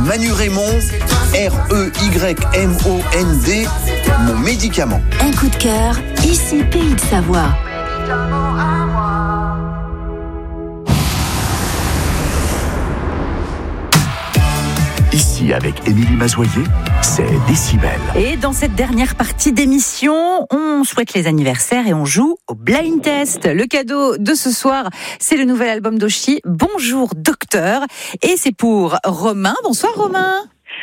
Manu Raymond, REYMOND, mon médicament. Un coup de cœur, ici Pays de Savoie. Ici, avec Émilie Mazoyer, c'est Décibel. Et dans cette dernière partie d'émission, on souhaite les anniversaires et on joue au blind test. Le cadeau de ce soir, c'est le nouvel album d'Oshi, Bonjour Docteur. Et c'est pour Romain. Bonsoir Romain.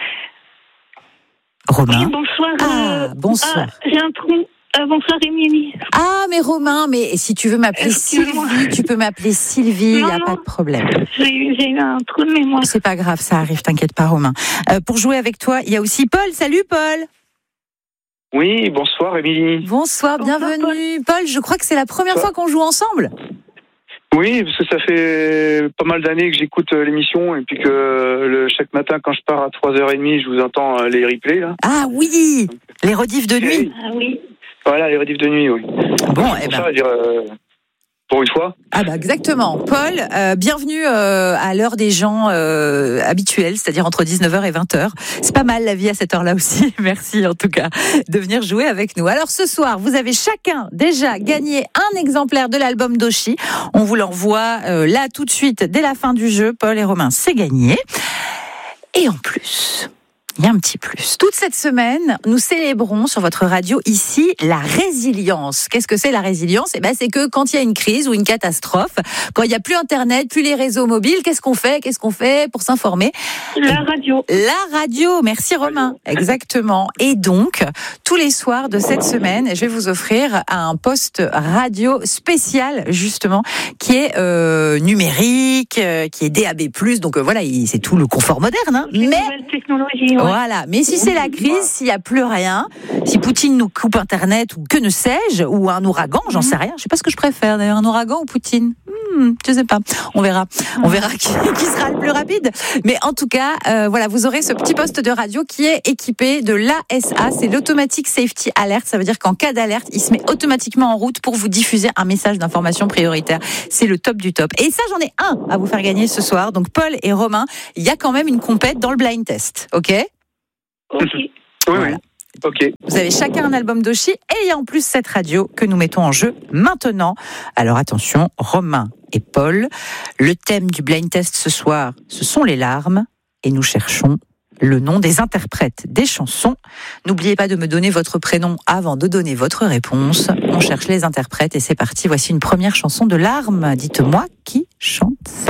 Romain. Oui, bonsoir. Bonsoir. J'ai un trou. Bonsoir Émilie. Ah, mais Romain, mais si tu veux m'appeler Sylvie, tu peux m'appeler Sylvie, il n'y a pas de problème. J'ai eu un trou de mémoire. C'est pas grave, ça arrive, t'inquiète pas Romain. Pour jouer avec toi, il y a aussi Paul. Salut Paul. Oui, bonsoir Émilie. Bonsoir, bienvenue. Paul, je crois que c'est la première fois qu'on joue ensemble. Oui, parce que ça fait pas mal d'années que j'écoute l'émission et puis que chaque matin quand je pars à 3h30, je vous entends les replays là. Ah oui, les rediffs de nuit. Ah oui. Voilà, les rediffs de nuit, oui. Bon, Ça veut dire pour une fois. Ah bah exactement. Paul, bienvenue à l'heure des gens habituels, c'est-à-dire entre 19h et 20h. C'est pas mal la vie à cette heure-là aussi. Merci en tout cas de venir jouer avec nous. Alors ce soir, vous avez chacun déjà gagné un exemplaire de l'album d'Oshi. On vous l'envoie là tout de suite dès la fin du jeu. Paul et Romain, c'est gagné. Et en plus, il y a un petit plus. Toute cette semaine, nous célébrons sur votre radio ici la résilience. Qu'est-ce que c'est la résilience ? Eh ben, c'est que quand il y a une crise ou une catastrophe, quand il n'y a plus Internet, plus les réseaux mobiles, qu'est-ce qu'on fait pour s'informer ? La radio. La radio, merci Romain. Exactement. Et donc, tous les soirs de cette semaine, je vais vous offrir un poste radio spécial, justement, qui est numérique, qui est DAB+. Donc voilà, c'est tout le confort moderne. Hein. Les nouvelles technologies, ouais. Voilà, mais si c'est la crise, s'il n'y a plus rien, si Poutine nous coupe Internet ou que ne sais-je, ou un ouragan, j'en sais rien, je sais pas ce que je préfère d'ailleurs, un ouragan ou Poutine, je sais pas, on verra qui sera le plus rapide. Mais en tout cas, voilà, vous aurez ce petit poste de radio qui est équipé de l'ASA, c'est l'Automatic Safety Alert, ça veut dire qu'en cas d'alerte, il se met automatiquement en route pour vous diffuser un message d'information prioritaire. C'est le top du top. Et ça, j'en ai un à vous faire gagner ce soir. Donc Paul et Romain, il y a quand même une compète dans le blind test, ok ? Ok. Oui. Ok. Vous avez chacun un album d'Oshi et il y a en plus cette radio que nous mettons en jeu maintenant. Alors attention, Romain et Paul, le thème du blind test ce soir, ce sont les larmes et nous cherchons le nom des interprètes des chansons. N'oubliez pas de me donner votre prénom avant de donner votre réponse. On cherche les interprètes et c'est parti. Voici une première chanson de larmes. Dites-moi qui chante ça.